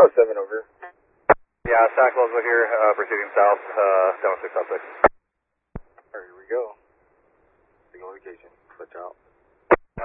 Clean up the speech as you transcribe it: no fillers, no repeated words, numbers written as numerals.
Pro 7 over. Yeah, Sac Roswell here, proceeding south, 76 Alright, here we go. Single location. Switch out.